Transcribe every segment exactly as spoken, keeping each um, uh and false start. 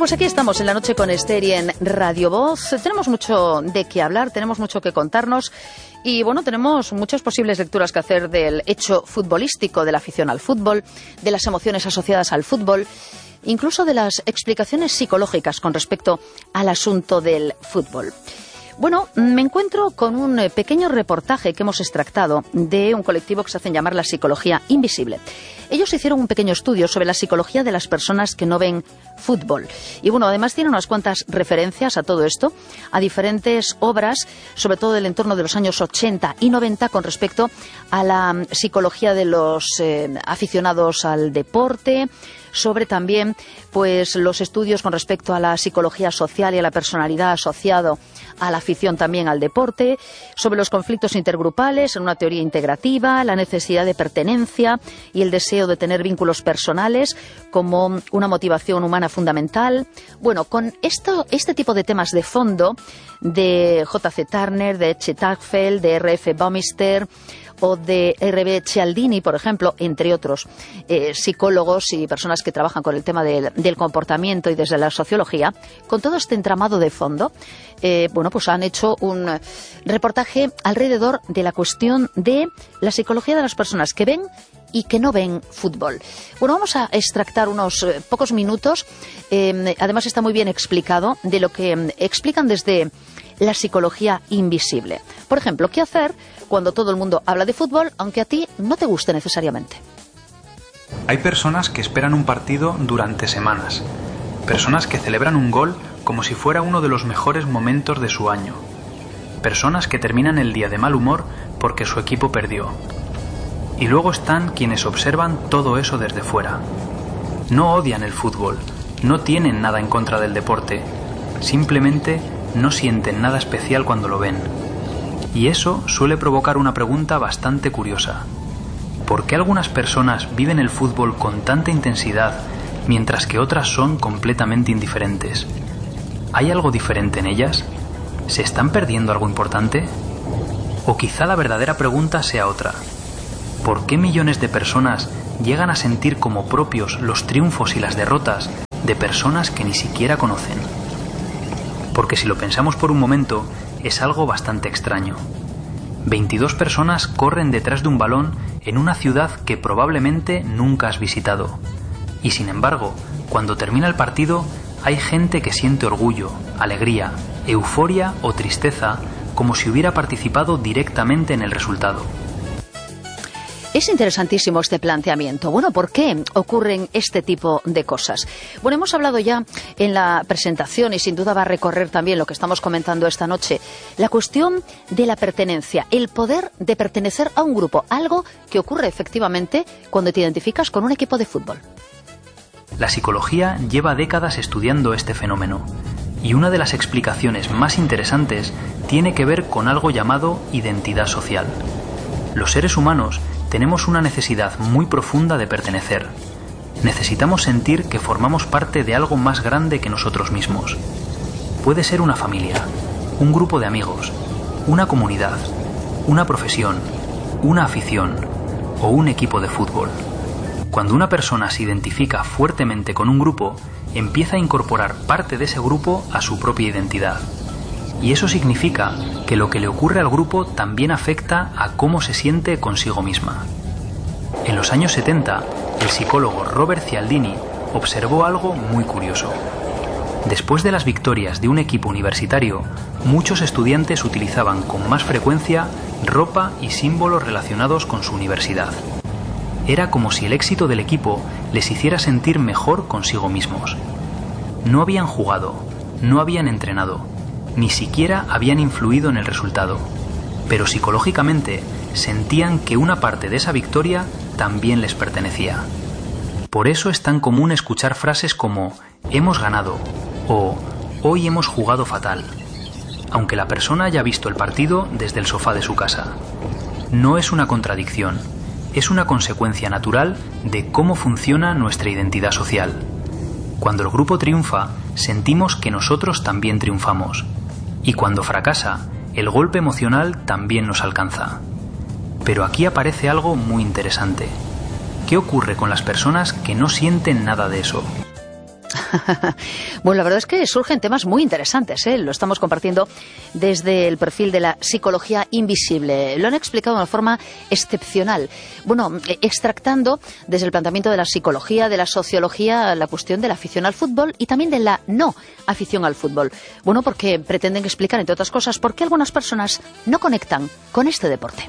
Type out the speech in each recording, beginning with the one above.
pues aquí estamos en La Noche con Esther y en Radio Voz. Tenemos mucho de qué hablar, tenemos mucho que contarnos y, bueno, tenemos muchas posibles lecturas que hacer del hecho futbolístico, de la afición al fútbol, de las emociones asociadas al fútbol, incluso de las explicaciones psicológicas con respecto al asunto del fútbol. Bueno, me encuentro con un pequeño reportaje que hemos extractado de un colectivo que se hacen llamar la psicología invisible. Ellos hicieron un pequeño estudio sobre la psicología de las personas que no ven fútbol. Y bueno, además tienen unas cuantas referencias a todo esto, a diferentes obras, sobre todo del entorno de los años ochenta y noventa, con respecto a la psicología de los eh, aficionados al deporte, sobre también pues los estudios con respecto a la psicología social y a la personalidad asociado a la afición también al deporte, sobre los conflictos intergrupales en una teoría integrativa, la necesidad de pertenencia y el deseo de tener vínculos personales como una motivación humana fundamental. Bueno, con esto, este tipo de temas de fondo de J C Turner, de Chet Tagfeld, de R F Baumeister o de R B Cialdini, por ejemplo, entre otros eh, psicólogos y personas que trabajan con el tema del, del comportamiento y desde la sociología, con todo este entramado de fondo, eh, bueno, pues han hecho un reportaje alrededor de la cuestión de la psicología de las personas que ven y que no ven fútbol. Bueno, vamos a extractar unos eh, pocos minutos, eh, además está muy bien explicado, de lo que eh, explican desde la psicología invisible. Por ejemplo, ¿qué hacer cuando todo el mundo habla de fútbol, aunque a ti no te guste necesariamente? Hay personas que esperan un partido durante semanas. Personas que celebran un gol como si fuera uno de los mejores momentos de su año. Personas que terminan el día de mal humor porque su equipo perdió. Y luego están quienes observan todo eso desde fuera. No odian el fútbol, no tienen nada en contra del deporte, simplemente no sienten nada especial cuando lo ven. Y eso suele provocar una pregunta bastante curiosa. ¿Por qué algunas personas viven el fútbol con tanta intensidad mientras que otras son completamente indiferentes? ¿Hay algo diferente en ellas? ¿Se están perdiendo algo importante? O quizá la verdadera pregunta sea otra. ¿Por qué millones de personas llegan a sentir como propios los triunfos y las derrotas de personas que ni siquiera conocen? Porque si lo pensamos por un momento, es algo bastante extraño. veintidós personas corren detrás de un balón en una ciudad que probablemente nunca has visitado. Y sin embargo, cuando termina el partido, hay gente que siente orgullo, alegría, euforia o tristeza, como si hubiera participado directamente en el resultado. Es interesantísimo este planteamiento. Bueno, ¿por qué ocurren este tipo de cosas? Bueno, hemos hablado ya en la presentación y sin duda va a recorrer también lo que estamos comentando esta noche, la cuestión de la pertenencia, el poder de pertenecer a un grupo, algo que ocurre efectivamente cuando te identificas con un equipo de fútbol. La psicología lleva décadas estudiando este fenómeno y una de las explicaciones más interesantes tiene que ver con algo llamado identidad social. Los seres humanos tenemos una necesidad muy profunda de pertenecer. Necesitamos sentir que formamos parte de algo más grande que nosotros mismos. Puede ser una familia, un grupo de amigos, una comunidad, una profesión, una afición o un equipo de fútbol. Cuando una persona se identifica fuertemente con un grupo, empieza a incorporar parte de ese grupo a su propia identidad. Y eso significa que lo que le ocurre al grupo también afecta a cómo se siente consigo misma. En los años setenta, el psicólogo Robert Cialdini observó algo muy curioso. Después de las victorias de un equipo universitario, muchos estudiantes utilizaban con más frecuencia ropa y símbolos relacionados con su universidad. Era como si el éxito del equipo les hiciera sentir mejor consigo mismos. No habían jugado, no habían entrenado, ni siquiera habían influido en el resultado, pero psicológicamente sentían que una parte de esa victoria también les pertenecía. Por eso es tan común escuchar frases como «hemos ganado» o «hoy hemos jugado fatal», aunque la persona haya visto el partido desde el sofá de su casa. No es una contradicción, es una consecuencia natural de cómo funciona nuestra identidad social. Cuando el grupo triunfa, sentimos que nosotros también triunfamos. Y cuando fracasa, el golpe emocional también nos alcanza. Pero aquí aparece algo muy interesante. ¿Qué ocurre con las personas que no sienten nada de eso? Bueno, la verdad es que surgen temas muy interesantes, ¿eh? Lo estamos compartiendo desde el perfil de la psicología invisible. Lo han explicado de una forma excepcional. Bueno, extractando desde el planteamiento de la psicología, de la sociología, la cuestión de la afición al fútbol y también de la no afición al fútbol. Bueno, porque pretenden explicar, entre otras cosas, por qué algunas personas no conectan con este deporte.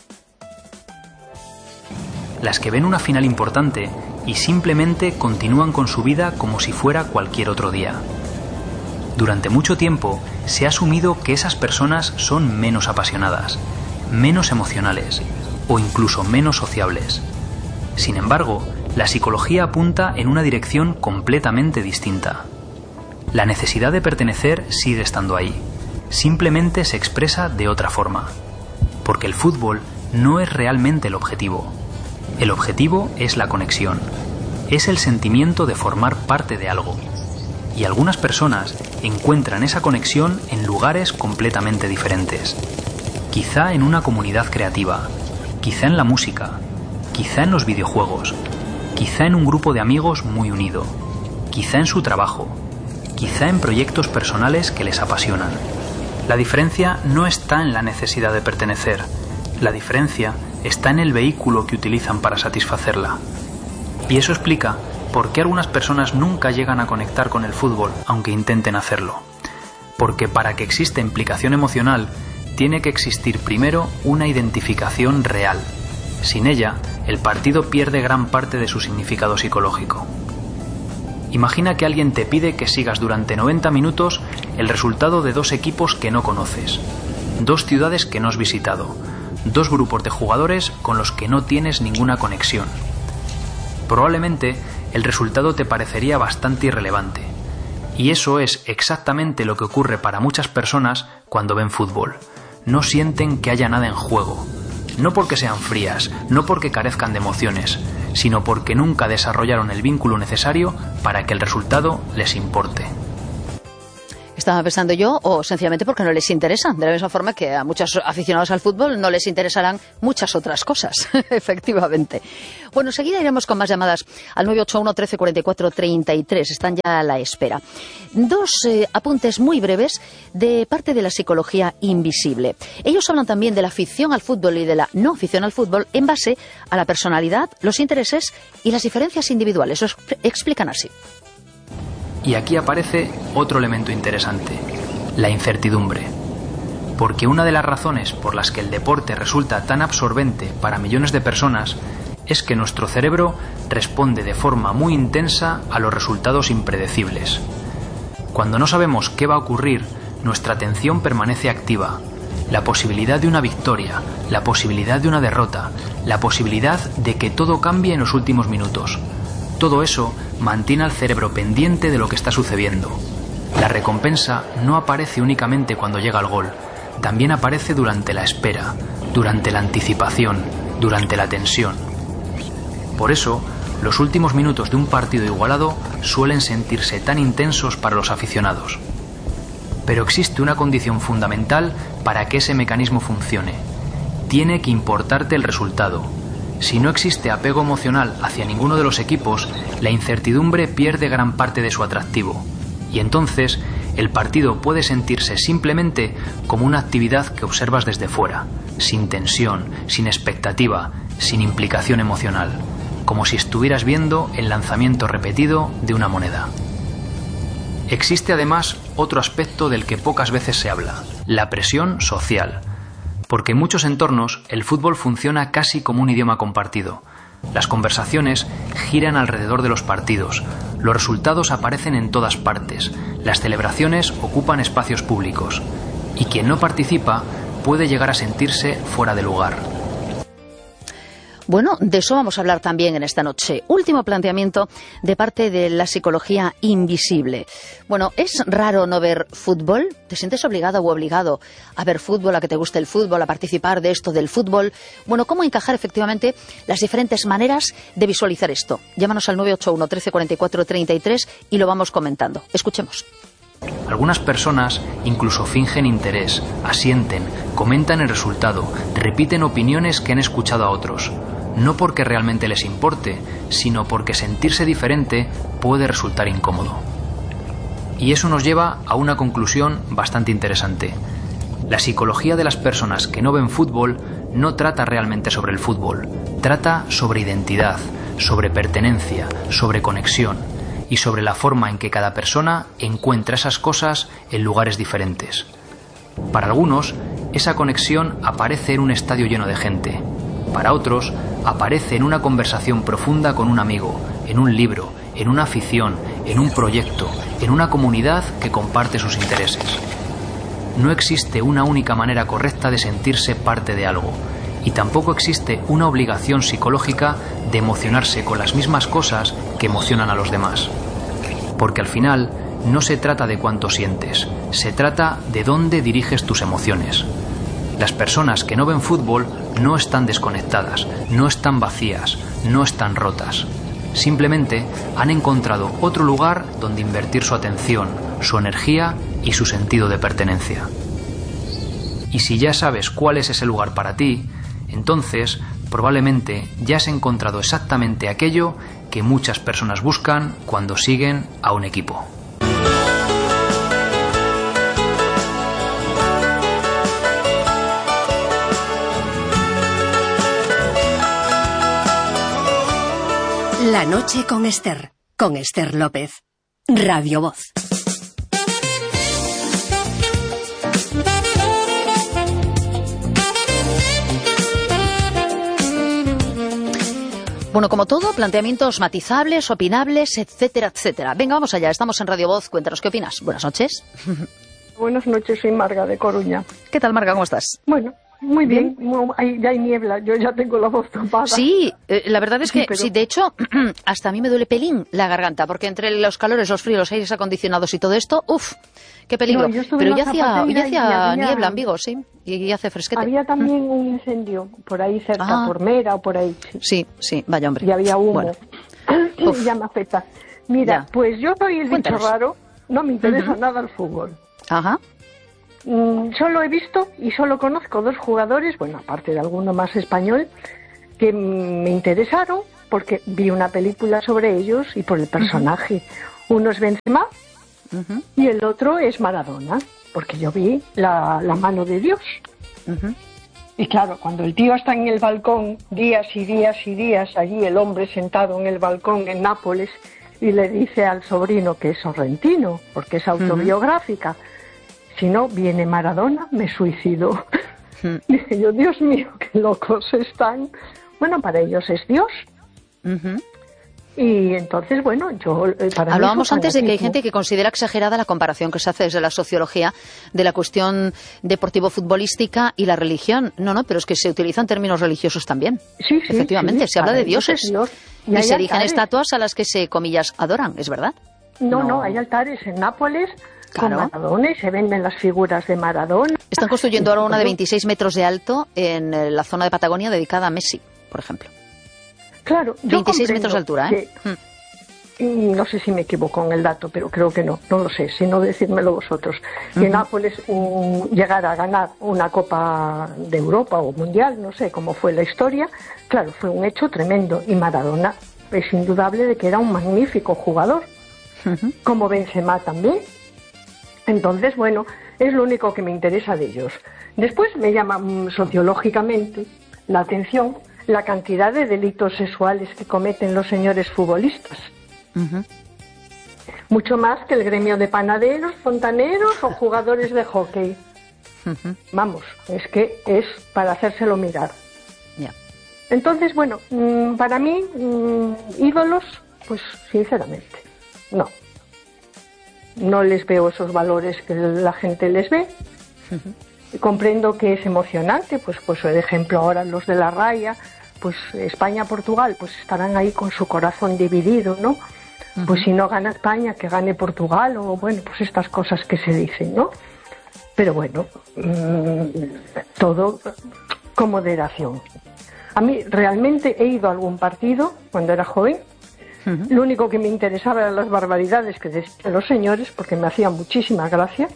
Las que ven una final importante y simplemente continúan con su vida como si fuera cualquier otro día. Durante mucho tiempo se ha asumido que esas personas son menos apasionadas, menos emocionales o incluso menos sociables. Sin embargo, la psicología apunta en una dirección completamente distinta. La necesidad de pertenecer sigue estando ahí, simplemente se expresa de otra forma, porque el fútbol no es realmente el objetivo. El objetivo es la conexión, es el sentimiento de formar parte de algo. Y algunas personas encuentran esa conexión en lugares completamente diferentes. Quizá en una comunidad creativa, quizá en la música, quizá en los videojuegos, quizá en un grupo de amigos muy unido, quizá en su trabajo, quizá en proyectos personales que les apasionan. La diferencia no está en la necesidad de pertenecer, la diferencia está en el vehículo que utilizan para satisfacerla. Y eso explica por qué algunas personas nunca llegan a conectar con el fútbol, aunque intenten hacerlo. Porque para que exista implicación emocional, tiene que existir primero una identificación real. Sin ella, el partido pierde gran parte de su significado psicológico. Imagina que alguien te pide que sigas durante noventa minutos el resultado de dos equipos que no conoces, dos ciudades que no has visitado, dos grupos de jugadores con los que no tienes ninguna conexión. Probablemente el resultado te parecería bastante irrelevante. Y eso es exactamente lo que ocurre para muchas personas cuando ven fútbol. No sienten que haya nada en juego. No porque sean frías, no porque carezcan de emociones, sino porque nunca desarrollaron el vínculo necesario para que el resultado les importe. Estaba pensando yo, o sencillamente porque no les interesa, de la misma forma que a muchos aficionados al fútbol no les interesarán muchas otras cosas, efectivamente. Bueno, enseguida iremos con más llamadas al nueve ocho uno, trece, cuarenta y cuatro, treinta y tres, están ya a la espera. Dos eh, apuntes muy breves de parte de la psicología invisible. Ellos hablan también de la afición al fútbol y de la no afición al fútbol en base a la personalidad, los intereses y las diferencias individuales. Lo explican así. Y aquí aparece otro elemento interesante, la incertidumbre. Porque una de las razones por las que el deporte resulta tan absorbente para millones de personas es que nuestro cerebro responde de forma muy intensa a los resultados impredecibles. Cuando no sabemos qué va a ocurrir, nuestra atención permanece activa. La posibilidad de una victoria, la posibilidad de una derrota, la posibilidad de que todo cambie en los últimos minutos. Todo eso mantiene al cerebro pendiente de lo que está sucediendo. La recompensa no aparece únicamente cuando llega el gol, también aparece durante la espera, durante la anticipación, durante la tensión. Por eso, los últimos minutos de un partido igualado suelen sentirse tan intensos para los aficionados. Pero existe una condición fundamental para que ese mecanismo funcione. Tiene que importarte el resultado. Si no existe apego emocional hacia ninguno de los equipos, la incertidumbre pierde gran parte de su atractivo. Y entonces, el partido puede sentirse simplemente como una actividad que observas desde fuera, sin tensión, sin expectativa, sin implicación emocional, como si estuvieras viendo el lanzamiento repetido de una moneda. Existe además otro aspecto del que pocas veces se habla, la presión social. Porque en muchos entornos el fútbol funciona casi como un idioma compartido. Las conversaciones giran alrededor de los partidos, los resultados aparecen en todas partes, las celebraciones ocupan espacios públicos, y quien no participa puede llegar a sentirse fuera de lugar. Bueno, de eso vamos a hablar también en esta noche. Último planteamiento de parte de la psicología invisible. Bueno, ¿es raro no ver fútbol? ¿Te sientes obligado u obligado a ver fútbol, a que te guste el fútbol, a participar de esto del fútbol? Bueno, ¿cómo encajar efectivamente las diferentes maneras de visualizar esto? Llámanos al nueve ocho uno, trece, cuarenta y cuatro, treinta y tres y lo vamos comentando. Escuchemos. Algunas personas incluso fingen interés, asienten, comentan el resultado, repiten opiniones que han escuchado a otros. No porque realmente les importe, sino porque sentirse diferente puede resultar incómodo. Y eso nos lleva a una conclusión bastante interesante. La psicología de las personas que no ven fútbol no trata realmente sobre el fútbol, trata sobre identidad, sobre pertenencia, sobre conexión y sobre la forma en que cada persona encuentra esas cosas en lugares diferentes. Para algunos, esa conexión aparece en un estadio lleno de gente. Para otros, aparece en una conversación profunda con un amigo, en un libro, en una afición, en un proyecto, en una comunidad que comparte sus intereses. No existe una única manera correcta de sentirse parte de algo, y tampoco existe una obligación psicológica de emocionarse con las mismas cosas que emocionan a los demás. Porque al final no se trata de cuánto sientes, se trata de dónde diriges tus emociones. Las personas que no ven fútbol no están desconectadas, no están vacías, no están rotas. Simplemente han encontrado otro lugar donde invertir su atención, su energía y su sentido de pertenencia. Y si ya sabes cuál es ese lugar para ti, entonces probablemente ya has encontrado exactamente aquello que muchas personas buscan cuando siguen a un equipo. La noche con Esther, con Esther López. Radio Voz. Bueno, como todo, planteamientos matizables, opinables, etcétera, etcétera. Venga, vamos allá, estamos en Radio Voz, cuéntanos qué opinas. Buenas noches. Buenas noches, soy Marga de Coruña. ¿Qué tal, Marga? ¿Cómo estás? Bueno, muy bien, bien. Hay, ya hay niebla, yo ya tengo la voz tapada. Sí, eh, la verdad es que, sí, pero... sí, de hecho, hasta a mí me duele pelín la garganta, porque entre los calores, los fríos, los aires acondicionados y todo esto, uff, qué peligro. No, pero ya hacía, ya hacía había... niebla en Vigo, sí, y, y hace fresquete. Había también un incendio por ahí cerca, ah. por Mera o por ahí. Sí, sí, sí, vaya hombre. Y había humo. Bueno. Ya me afecta. Mira, ya. Pues yo soy el Cuéntanos. bicho raro, no me interesa uh-huh. nada el fútbol. Ajá. Mm, solo he visto y solo conozco dos jugadores, bueno, aparte de alguno más español, que me interesaron porque vi una película sobre ellos y por el personaje. Uh-huh. Uno es Benzema uh-huh. y el otro es Maradona, porque yo vi la, la mano de Dios. Uh-huh. Y claro, cuando el tío está en el balcón, días y días y días, allí el hombre sentado en el balcón en Nápoles, y le dice al sobrino que es sorrentino, porque es autobiográfica, uh-huh. si no, viene Maradona, me suicido. Uh-huh. Dije yo, Dios mío, qué locos están. Bueno, para ellos es Dios. Uh-huh. Y entonces, bueno, yo... Para Hablábamos antes de que hay gente que considera exagerada la comparación que se hace desde la sociología de la cuestión deportivo-futbolística y la religión. No, no, pero es que se utilizan términos religiosos también. Sí, sí. Efectivamente, sí, se habla de dioses. Dios. Y, y se erigen estatuas a las que se, comillas, adoran, ¿es verdad? No, no, no hay altares en Nápoles claro. con Maradona y se venden las figuras de Maradona. Están construyendo ahora una de veintiséis metros de alto en la zona de Patagonia dedicada a Messi, por ejemplo. Claro, yo veintiséis metros de altura, ¿eh? Que, mm. No sé si me equivoco en el dato, pero creo que no, no lo sé, si no decírmelo vosotros. Uh-huh. Que Nápoles um, llegara a ganar una Copa de Europa o Mundial, no sé cómo fue la historia, claro, fue un hecho tremendo. Y Maradona es indudable de que era un magnífico jugador, uh-huh. como Benzema también. Entonces, bueno, es lo único que me interesa de ellos. Después me llama um, sociológicamente la atención la cantidad de delitos sexuales que cometen los señores futbolistas. Uh-huh. Mucho más que el gremio de panaderos, fontaneros o jugadores de hockey. Uh-huh. Vamos, es que es para hacérselo mirar. Yeah. Entonces, bueno, para mí, ídolos, pues sinceramente, no. No les veo esos valores que la gente les ve. Uh-huh. Comprendo que es emocionante, pues, pues el ejemplo ahora los de la raya, pues España-Portugal, pues estarán ahí con su corazón dividido, ¿no? Uh-huh. Pues si no gana España, que gane Portugal, o bueno, pues estas cosas que se dicen, ¿no? Pero bueno, mmm, todo con moderación. A mí realmente he ido a algún partido cuando era joven. Uh-huh. Lo único que me interesaba eran las barbaridades que decían los señores, porque me hacía muchísima gracia.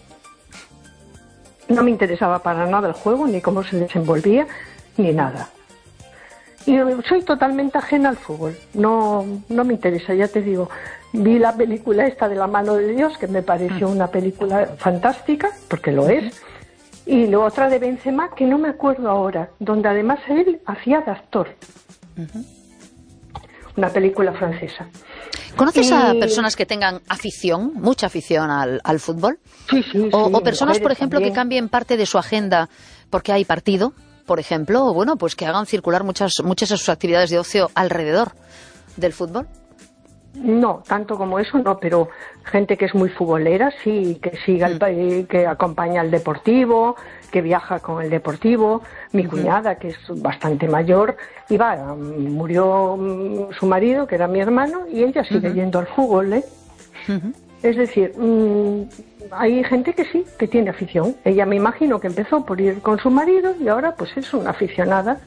No me interesaba para nada el juego, ni cómo se desenvolvía, ni nada. Y soy totalmente ajena al fútbol, no, no me interesa, ya te digo. Vi la película esta de La mano de Dios, que me pareció una película fantástica, porque lo es, y la otra de Benzema, que no me acuerdo ahora, donde además él hacía de actor. Uh-huh. Una película francesa. ¿Conoces y... a personas que tengan afición, mucha afición al, al fútbol? Sí, sí, o, sí. O personas, por ejemplo, también. que cambien parte de su agenda porque hay partido, por ejemplo, o bueno, pues que hagan circular muchas, muchas de sus actividades de ocio alrededor del fútbol. No, tanto como eso no, pero gente que es muy futbolera, sí, que siga el, mm. que acompaña al Deportivo, que viaja con el Deportivo. Mi uh-huh. cuñada, que es bastante mayor, iba, murió su marido, que era mi hermano, y ella sigue uh-huh. yendo al fútbol, ¿eh? Uh-huh. Es decir, mmm, hay gente que sí, que tiene afición. Ella me imagino que empezó por ir con su marido y ahora pues es una aficionada.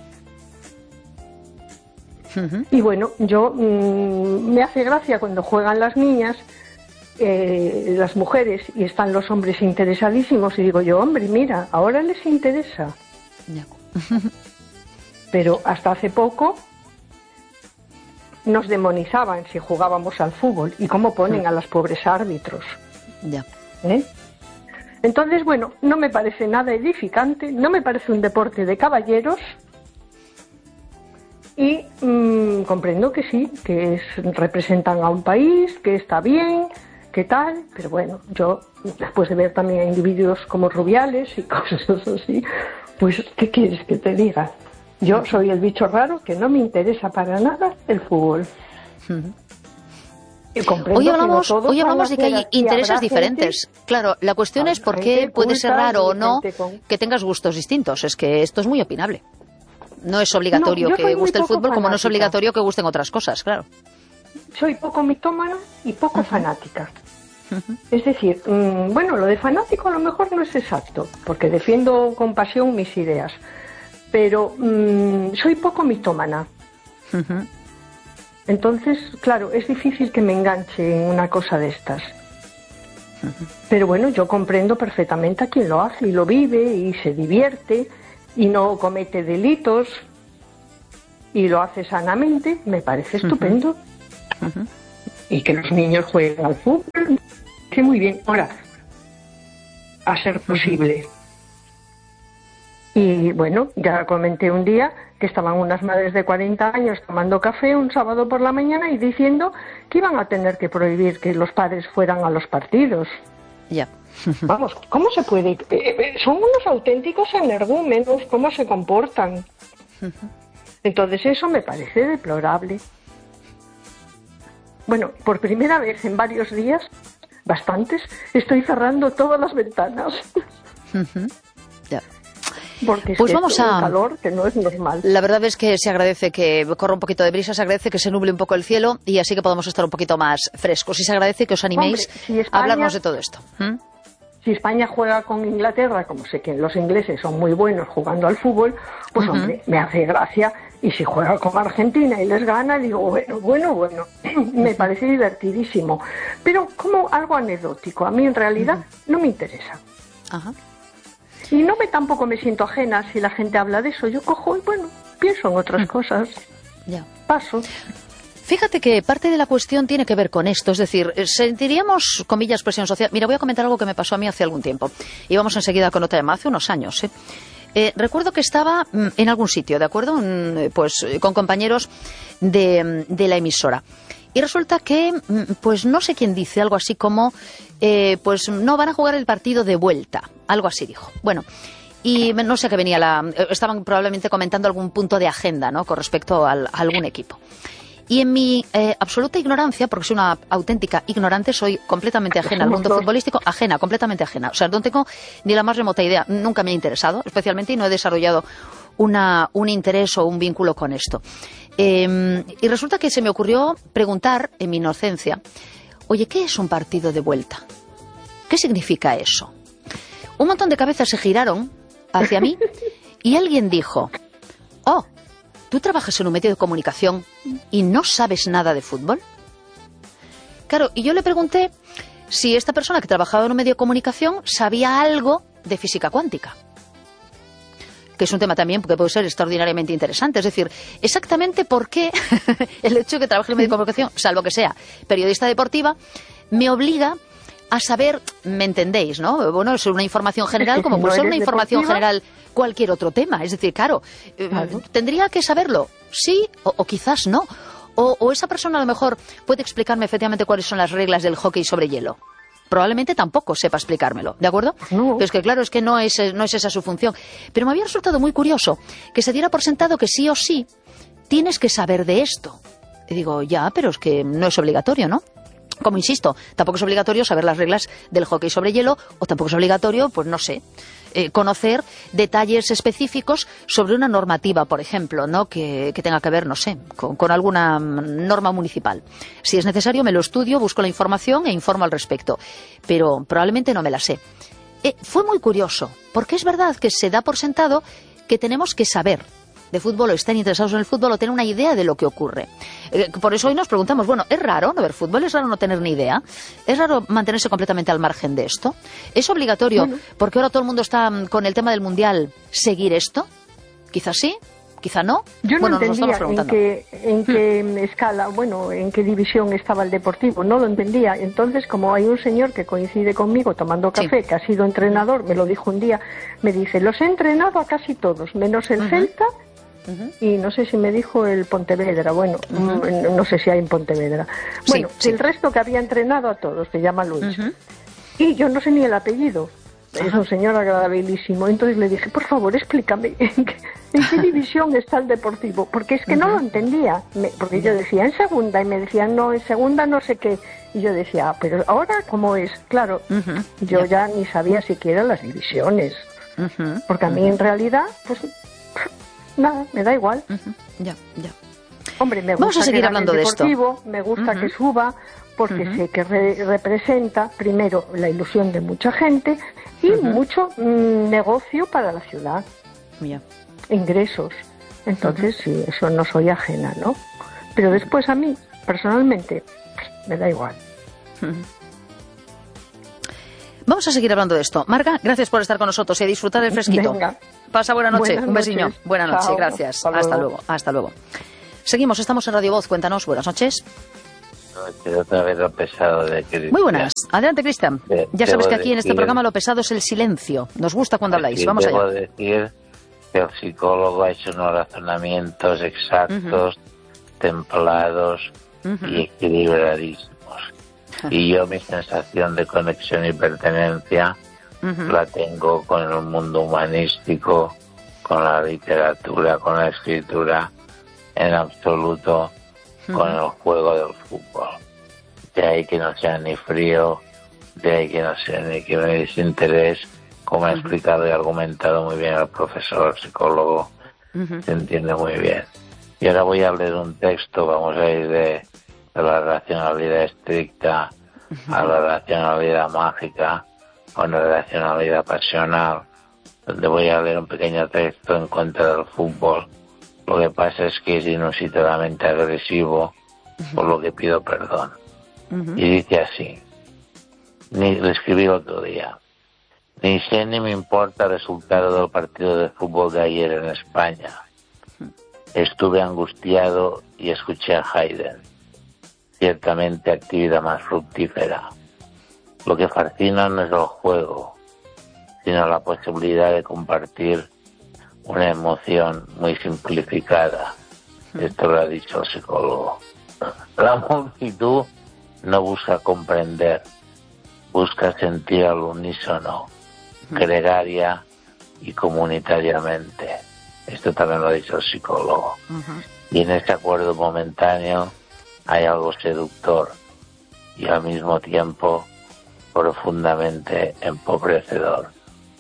Uh-huh. Y bueno, yo mmm, me hace gracia cuando juegan las niñas, eh, las mujeres, y están los hombres interesadísimos, y digo yo, hombre, mira, ahora les interesa. Yeah. Pero hasta hace poco nos demonizaban si jugábamos al fútbol, y cómo ponen a los pobres árbitros. Ya. ¿Eh? Entonces, bueno, no me parece nada edificante, no me parece un deporte de caballeros, y mmm, comprendo que sí, que es, representan a un país, que está bien, que tal, pero bueno, yo, después de ver también a individuos como Rubiales y cosas así, pues, ¿qué quieres que te diga? Yo soy el bicho raro que no me interesa para nada el fútbol. Uh-huh. Hoy hablamos, no hoy hablamos de que hay intereses diferentes. Gente, claro, la cuestión es por qué puede ser raro o no con... que tengas gustos distintos. Es que esto es muy opinable. No es obligatorio no, que guste el fútbol, fanática. Como no es obligatorio que gusten otras cosas, claro. Soy poco mitómana y poco uh-huh. fanática. Uh-huh. Es decir, mmm, bueno, lo de fanático a lo mejor no es exacto, porque defiendo con pasión mis ideas. Pero mmm, soy poco mitómana. Uh-huh. Entonces, claro, es difícil que me enganche en una cosa de estas. Uh-huh. Pero bueno, yo comprendo perfectamente a quien lo hace y lo vive y se divierte y no comete delitos y lo hace sanamente, me parece estupendo. Uh-huh. Y que los niños jueguen al fútbol, que muy bien. Ahora, a ser posible. Uh-huh. Y bueno, ya comenté un día que estaban unas madres de cuarenta años tomando café un sábado por la mañana y diciendo que iban a tener que prohibir que los padres fueran a los partidos. Ya. Vamos, ¿cómo se puede? Eh, eh, son unos auténticos energúmenos, ¿cómo se comportan? Entonces eso me parece deplorable. Bueno, por primera vez en varios días, bastantes, estoy cerrando todas las ventanas. Ya. Porque es pues que vamos es un a calor que no es normal. La verdad es que se agradece que corra un poquito de brisa, se agradece que se nuble un poco el cielo y así que podamos estar un poquito más frescos. Y se agradece que os animéis Hombre, si España, a hablarnos de todo esto. ¿Mm? Si España juega con Inglaterra, como sé que los ingleses son muy buenos jugando al fútbol, pues uh-huh. hombre, me hace gracia. Y si juega con Argentina y les gana, digo, bueno, bueno, bueno, me parece divertidísimo. Pero como algo anecdótico, a mí en realidad uh-huh. no me interesa. Ajá. Uh-huh. Y no me tampoco me siento ajena si la gente habla de eso. Yo cojo y bueno, pienso en otras mm. cosas. Ya. Paso. Fíjate que parte de la cuestión tiene que ver con esto. Es decir, sentiríamos, comillas, presión social. Mira, voy a comentar algo que me pasó a mí hace algún tiempo. Y vamos enseguida con otra llamada, hace unos años. ¿eh? Eh, recuerdo que estaba mm, en algún sitio, ¿de acuerdo? Mm, pues con compañeros de, de la emisora. Y resulta que, pues no sé quién dice, algo así como, eh, pues no, van a jugar el partido de vuelta, algo así dijo. Bueno, y no sé qué venía la... Estaban probablemente comentando algún punto de agenda, ¿no?, con respecto al, a algún equipo. Y en mi eh, absoluta ignorancia, porque soy una auténtica ignorante, soy completamente ajena al mundo futbolístico, ajena, completamente ajena. O sea, no tengo ni la más remota idea, nunca me ha interesado, especialmente, y no he desarrollado una, un interés o un vínculo con esto. Eh, y resulta que se me ocurrió preguntar, en mi inocencia, oye, ¿qué es un partido de vuelta? ¿Qué significa eso? Un montón de cabezas se giraron hacia mí y alguien dijo, oh, ¿tú trabajas en un medio de comunicación y no sabes nada de fútbol? Claro, y yo le pregunté si esta persona que trabajaba en un medio de comunicación sabía algo de física cuántica. que es un tema también que puede ser extraordinariamente interesante. Es decir, exactamente por qué el hecho de que trabaje en medio de comunicación, salvo que sea periodista deportiva, me obliga a saber, ¿me entendéis, no? Bueno, es una información general como puede ser una información general cualquier otro tema. Es decir, claro, claro. ¿tendría que saberlo? Sí o, o quizás no. O, o esa persona a lo mejor puede explicarme efectivamente cuáles son las reglas del hockey sobre hielo. Probablemente tampoco sepa explicármelo, ¿de acuerdo? No. Pero es que claro, es que no es, no es esa su función. Pero me había resultado muy curioso que se diera por sentado que sí o sí tienes que saber de esto. Y digo, ya, pero es que no es obligatorio, ¿no? Como insisto, tampoco es obligatorio saber las reglas del hockey sobre hielo, o tampoco es obligatorio, pues no sé, eh, conocer detalles específicos sobre una normativa, por ejemplo, ¿no? que, que tenga que ver, no sé, con, con alguna norma municipal. Si es necesario, me lo estudio, busco la información e informo al respecto, pero probablemente no me la sé. Eh, fue muy curioso, porque es verdad que se da por sentado que tenemos que saber de fútbol o estén interesados en el fútbol o tener una idea de lo que ocurre. Eh, por eso hoy nos preguntamos, bueno, ¿es raro no ver fútbol? ¿Es raro no tener ni idea? ¿Es raro mantenerse completamente al margen de esto? ¿Es obligatorio, bueno, porque ahora todo el mundo está con el tema del Mundial, seguir esto? Quizás sí, quizá no. Yo no bueno, entendía en qué, en qué hmm. escala, bueno, en qué división estaba el Deportivo, no lo entendía. Entonces, como hay un señor que coincide conmigo tomando café, sí. que ha sido entrenador, me lo dijo un día, me dice, los he entrenado a casi todos, menos el uh-huh. Celta, Uh-huh. y no sé si me dijo el Pontevedra, bueno, uh-huh. no sé si hay en Pontevedra. Bueno, sí, sí. el resto que había entrenado a todos, se llama Luis. Uh-huh. Y yo no sé ni el apellido, uh-huh. es un señor agradabilísimo. Entonces le dije, por favor, explícame, ¿en qué, en qué división está el Deportivo? Porque es que uh-huh. no lo entendía, me, porque yo decía en segunda, y me decían, no, en segunda no sé qué. Y yo decía, ah, pero ahora, ¿cómo es? Claro, uh-huh. yo yeah. ya ni sabía siquiera las divisiones, uh-huh. porque a mí uh-huh. en realidad, pues... nada, me da igual. Uh-huh. Ya, ya. Hombre, me gusta Vamos a seguir hablando de esto. Me gusta uh-huh. que suba, porque uh-huh. sé que re- representa, primero, la ilusión de mucha gente y uh-huh. mucho mm, negocio para la ciudad. Yeah. Ingresos. Entonces, uh-huh. sí, eso no soy ajena, ¿no? Pero después a mí, personalmente, me da igual. Uh-huh. Vamos a seguir hablando de esto. Marga, gracias por estar con nosotros y a disfrutar del fresquito. Venga. Pasa buena noche. Buenas Un besiño. Noches. Buenas noches. Chao. Gracias. Hasta luego. Hasta luego. Hasta luego. Seguimos. Estamos en Radio Voz. Cuéntanos. Buenas noches. Otra vez lo pesado de Cristian. Muy buenas. Adelante, Cristian. De, ya sabes que aquí decir, en este programa lo pesado es el silencio. Nos gusta cuando habláis. Sí, Vamos debo allá. decir que el psicólogo ha hecho unos razonamientos exactos, uh-huh. templados uh-huh. y equilibradísimos. Uh-huh. Y yo mi sensación de conexión y pertenencia uh-huh. la tengo con el mundo humanístico, con la literatura, con la escritura, en absoluto uh-huh. con el juego del fútbol. De ahí que no sea ni frío, de ahí que no sea ni que me desinterés, como ha explicado y argumentado muy bien el profesor, el psicólogo, uh-huh. se entiende muy bien. Y ahora voy a leer un texto, vamos a ir de, de la racionalidad estricta uh-huh. a la racionalidad mágica, a una racionalidad pasional, donde voy a leer un pequeño texto en contra del fútbol. Lo que pasa es que es inusitadamente agresivo, uh-huh. por lo que pido perdón. Uh-huh. Y dice así, ni, lo escribí el otro día, ni sé ni me importa el resultado del partido de fútbol de ayer en España. Uh-huh. Estuve angustiado y escuché a Haydn, ciertamente actividad más fructífera. Lo que fascina no es el juego, sino la posibilidad de compartir una emoción muy simplificada. Esto lo ha dicho el psicólogo. La multitud no busca comprender, busca sentir al unísono, gregaria y comunitariamente. Esto también lo ha dicho el psicólogo. Uh-huh. Y en este acuerdo momentáneo hay algo seductor y al mismo tiempo profundamente empobrecedor.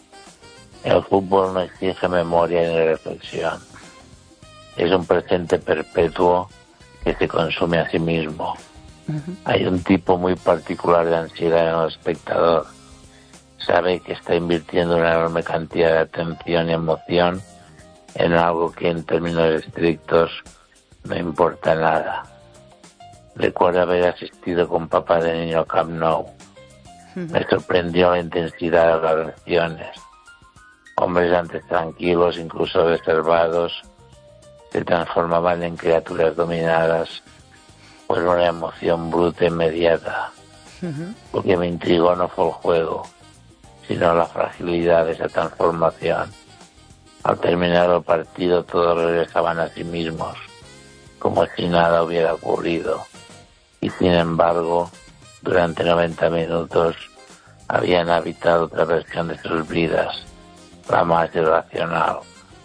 El fútbol no exige memoria ni reflexión. Es un presente perpetuo que se consume a sí mismo. Uh-huh. Hay un tipo muy particular de ansiedad en el espectador. Sabe que está invirtiendo una enorme cantidad de atención y emoción en algo que en términos estrictos no importa nada. Recuerdo haber asistido con papá de niño a Camp Nou. Uh-huh. Me sorprendió la intensidad de las reacciones. Hombres antes tranquilos, incluso reservados, se transformaban en criaturas dominadas por una emoción bruta e inmediata. Uh-huh. Lo que me intrigó no fue el juego, sino la fragilidad de esa transformación. Al terminar el partido todos regresaban a sí mismos, como si nada hubiera ocurrido. Y sin embargo, durante noventa minutos habían habitado otra versión de sus vidas, la más irracional.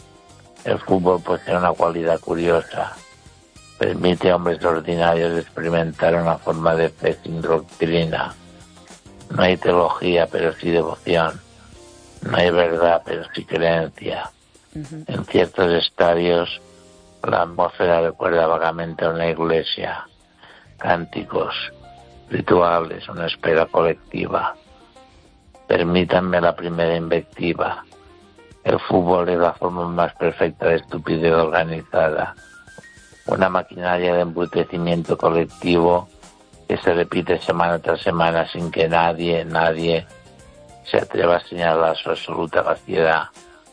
El fútbol posee una cualidad curiosa. Permite a hombres ordinarios experimentar una forma de fe sin doctrina. No hay teología, pero sí devoción. No hay verdad, pero sí creencia. Uh-huh. En ciertos estadios, la atmósfera recuerda vagamente a una iglesia. Cánticos, rituales, una espera colectiva. Permítanme la primera invectiva. El fútbol es la forma más perfecta de estupidez organizada. Una maquinaria de embrutecimiento colectivo que se repite semana tras semana sin que nadie, nadie se atreva a señalar su absoluta vaciedad.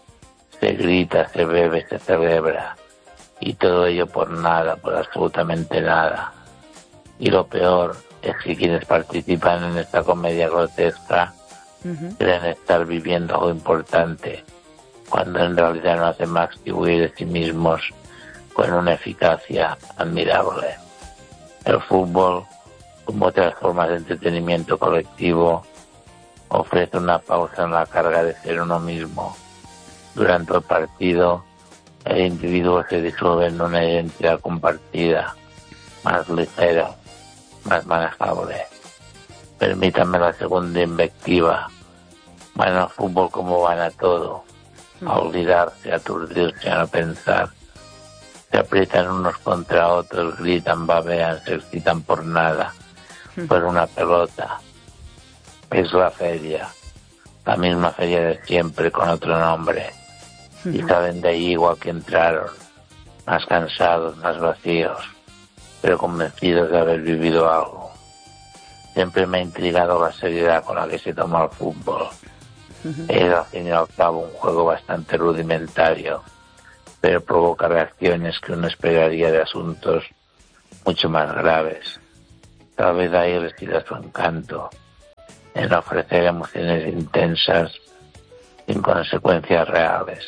Se grita, se bebe, se celebra. Y todo ello por nada, por absolutamente nada. Y lo peor es que quienes participan en esta comedia grotesca uh-huh. creen estar viviendo algo importante, cuando en realidad no hacen más que huir de sí mismos con una eficacia admirable. El fútbol, como otras formas de entretenimiento colectivo, ofrece una pausa en la carga de ser uno mismo. Durante el partido, el individuo se disuelve en una identidad compartida, más ligera, más manejable. Permítanme la segunda invectiva. Van al fútbol como van a todo, a olvidarse, a aturdirse, a no pensar. Se aprietan unos contra otros, gritan, babean, se excitan por nada, por una pelota. Es la feria, la misma feria de siempre, con otro nombre. Y salen de ahí igual que entraron, más cansados, más vacíos, pero convencidos de haber vivido algo. Siempre me ha intrigado la seriedad con la que se toma el fútbol. Es al fin y al cabo un juego bastante rudimentario, pero provoca reacciones que uno esperaría de asuntos mucho más graves. Tal vez ahí resida su encanto, en ofrecer emociones intensas sin consecuencias reales.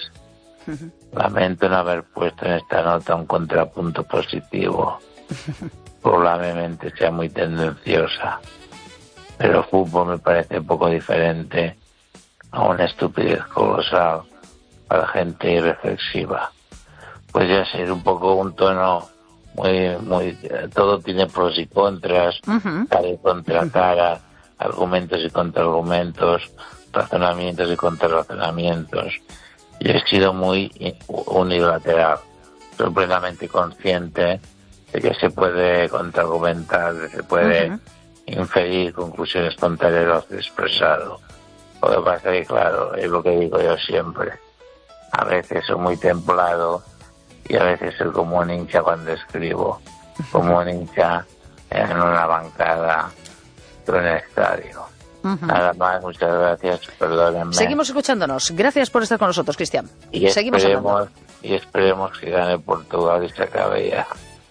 Lamento no haber puesto en esta nota un contrapunto positivo. Probablemente sea muy tendenciosa, pero el fútbol me parece un poco diferente a una estupidez colosal para gente irreflexiva. Podría ser un poco un tono muy, muy, todo tiene pros y contras, uh-huh. cara y contra cara, argumentos y contraargumentos, razonamientos y contrarrazonamientos. Yo he sido muy unilateral, soy plenamente consciente de que se puede contraargumentar, de que se puede uh-huh. inferir conclusiones contrarias a lo que he expresado. Lo que pasa es que, claro, es lo que digo yo siempre. A veces soy muy templado y a veces soy como un hincha cuando escribo, como un hincha en una bancada de un estadio. Uh-huh. Nada más, muchas gracias, perdónenme. Seguimos escuchándonos. Gracias por estar con nosotros, Cristian. Y Seguimos esperemos, y esperemos que gane Portugal y se acabe ya.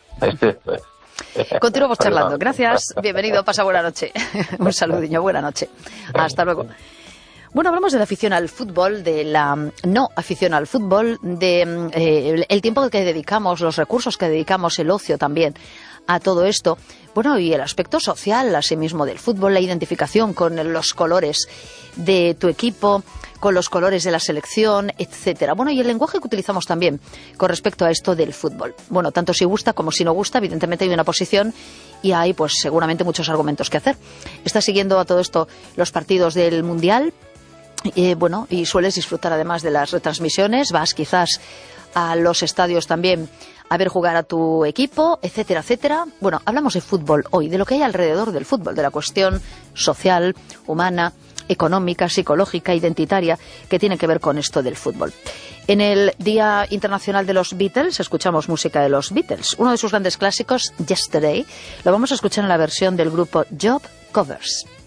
Continuamos charlando. Gracias. Bienvenido. Pasa buena noche. Un saludiño. Buena noche. Hasta luego. Bueno, hablamos de la afición al fútbol, de la no afición al fútbol, de eh, el tiempo que dedicamos, los recursos que dedicamos, el ocio también a todo esto. Bueno, y el aspecto social, asimismo, del fútbol, la identificación con los colores de tu equipo, con los colores de la selección, etcétera. Bueno, y el lenguaje que utilizamos también con respecto a esto del fútbol. Bueno, tanto si gusta como si no gusta, evidentemente hay una posición y hay, pues, seguramente muchos argumentos que hacer. Estás siguiendo a todo esto los partidos del Mundial. Eh, bueno, y sueles disfrutar además de las retransmisiones, vas quizás a los estadios también a ver jugar a tu equipo, etcétera, etcétera. Bueno, hablamos de fútbol hoy, de lo que hay alrededor del fútbol, de la cuestión social, humana, económica, psicológica, identitaria, que tiene que ver con esto del fútbol. En el Día Internacional de los Beatles escuchamos música de los Beatles. Uno de sus grandes clásicos, Yesterday, lo vamos a escuchar en la versión del grupo Job Covers.